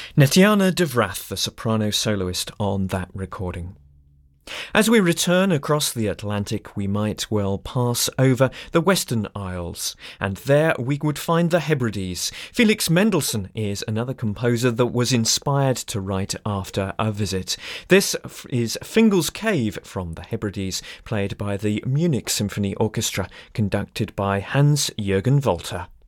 Netiana de Vrath, the soprano soloist on that recording. As we return across the Atlantic, we might well pass over the Western Isles, and there we would find the Hebrides. Felix Mendelssohn is another composer that was inspired to write after a visit. This is Fingal's Cave from the Hebrides, played by the Munich Symphony Orchestra, conducted by Hans-Jürgen Wolter.